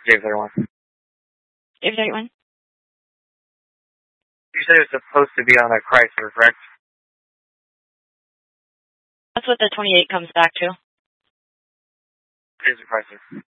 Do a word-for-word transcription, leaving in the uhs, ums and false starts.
J thirty-one. J thirty-one? You said it's supposed to be on a Chrysler, correct? That's what the twenty-eight comes back to. It is a Chrysler.